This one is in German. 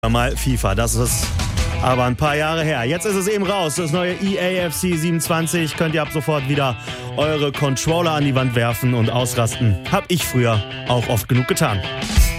mal FIFA. Das ist aber ein paar Jahre her. Jetzt ist es eben raus. Das neue EAFC 27. Könnt ihr ab sofort wieder eure Controller an die Wand werfen und ausrasten. Hab ich früher auch oft genug getan.